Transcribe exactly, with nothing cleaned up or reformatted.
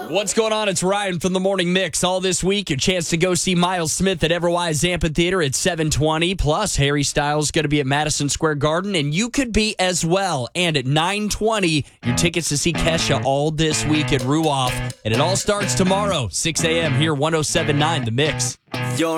What's going on? It's Ryan from the Morning Mix. All this week, your chance to go see Miles Smith at Everwise Amphitheater at seven twenty. Plus, Harry Styles going to be at Madison Square Garden, and you could be as well. And at nine twenty, your tickets to see Kesha all this week at Ruoff. And it all starts tomorrow, six a.m. here, one oh seven point nine The Mix. You're